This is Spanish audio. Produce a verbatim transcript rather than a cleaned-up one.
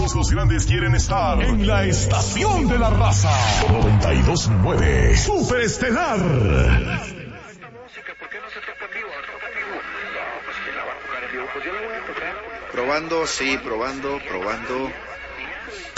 Todos los grandes quieren estar en la estación de la raza. noventa y dos punto nueve Superestelar. Esta música, ¿por qué no se toca en vivo? ¿Toca en vivo? No, pues que la van a jugar en vivo. Pues yo la voy a tocar. Probando, sí, probando, probando.